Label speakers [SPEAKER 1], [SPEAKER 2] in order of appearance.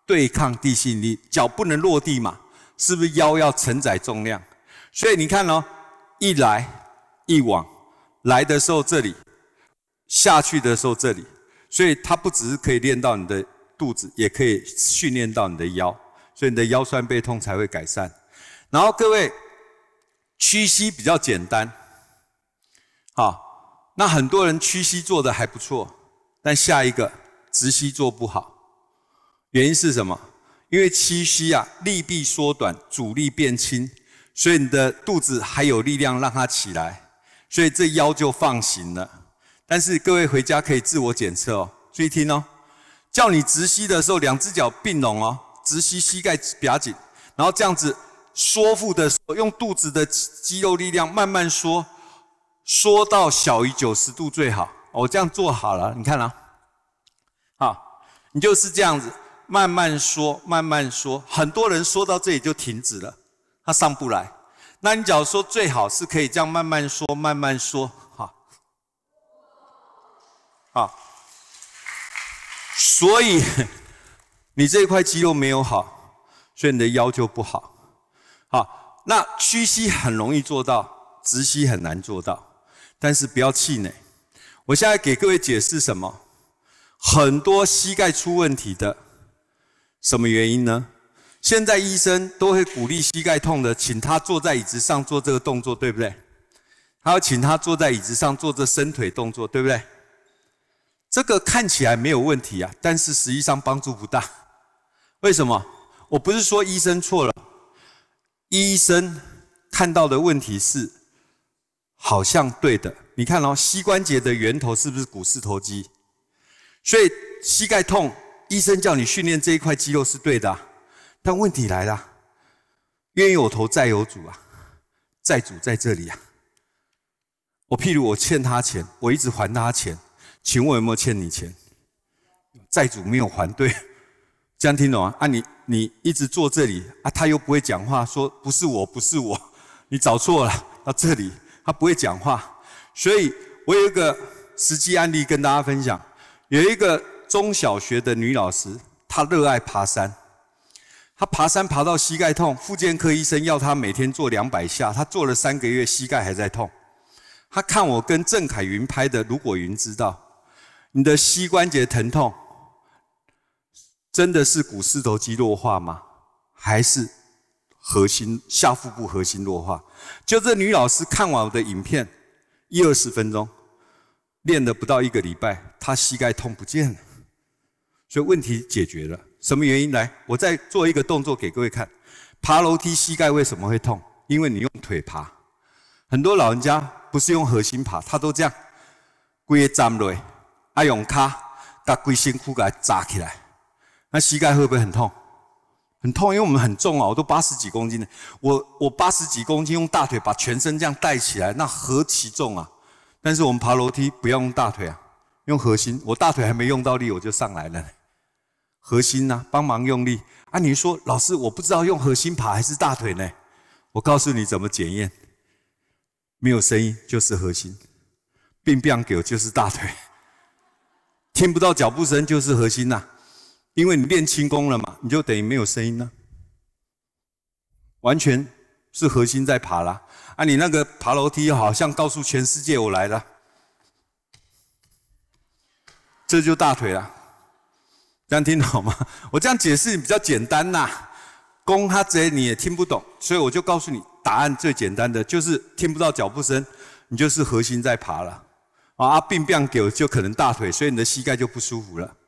[SPEAKER 1] 对抗地心引力，脚不能落地嘛，是不是腰要承载重量？所以你看哦，一来一往，来的时候这里，下去的时候这里，所以它不只是可以练到你的肚子，也可以训练到你的腰，所以你的腰酸背痛才会改善。然后各位，屈膝比较简单，好，那很多人屈膝做的还不错，但下一个直膝做不好。原因是什么？因为屈膝啊，力臂缩短，阻力变轻，所以你的肚子还有力量让它起来，所以这腰就放行了。但是各位回家可以自我检测哦，注意听哦。叫你直膝的时候，两只脚并拢哦，直膝膝盖比较紧，然后这样子缩腹的时候，用肚子的肌肉力量慢慢缩，缩到小于90度最好。我这样做好了，你看啊，好，你就是这样子。慢慢缩，慢慢缩，很多人缩到这里就停止了，他上不来。那你假如说最好是可以这样慢慢缩，慢慢缩，好，好。所以你这一块肌肉没有好，所以你的腰就不好。好，那屈膝很容易做到，直膝很难做到，但是不要气馁。我现在给各位解释什么？很多膝盖出问题的。什么原因呢？现在医生都会鼓励膝盖痛的，请他坐在椅子上做这个动作，对不对？还要请他坐在椅子上做这伸腿动作，对不对？这个看起来没有问题啊，但是实际上帮助不大。为什么？我不是说医生错了，医生看到的问题是好像对的。你看哦，膝关节的源头是不是股四头肌？所以膝盖痛。医生叫你训练这一块肌肉是对的啊，但问题来了，冤有头债有主啊，债主在这里啊。譬如我欠他钱，我一直还他钱，请问有没有欠你钱？债主没有还对，这样听懂啊？你一直坐这里啊，他又不会讲话，说不是我，不是我，你找错了，到这里他不会讲话，所以我有一个实际案例跟大家分享，有一个。中小学的女老师，她热爱爬山。她爬山爬到膝盖痛，复健科医生要她每天做200下，她做了3个月，膝盖还在痛。她看我跟郑凯云拍的《如果云知道》，你的膝关节疼痛，真的是股四头肌弱化吗？还是核心下腹部核心弱化？就这女老师看完我的影片，20分钟，练了不到1个礼拜，她膝盖痛不见了。所以问题解决了，什么原因？来，我再做一个动作给各位看。爬楼梯膝盖为什么会痛？因为你用腿爬。很多老人家不是用核心爬，他都这样，规个站落，用脚把规身躯给它扎起来。那膝盖会不会很痛？很痛，因为我们很重啊，我都80几公斤的，我80几公斤用大腿把全身这样带起来，那何其重啊！但是我们爬楼梯不要用大腿啊，用核心。我大腿还没用到力，我就上来了。核心啊，帮忙用力啊！你说老师，我不知道用核心爬还是大腿呢？我告诉你怎么检验。没有声音就是核心，并不给就是大腿，听不到脚步声就是核心呐、因为你练轻功了嘛，你就等于没有声音了，完全是核心在爬啦。啊，你那个爬楼梯好像告诉全世界我来了，这就大腿了。这样听懂吗？我这样解释比较简单呐，公他直接你也听不懂，所以我就告诉你，答案最简单的就是听不到脚步声，你就是核心在爬了。啊，并给就可能大腿，所以你的膝盖就不舒服了。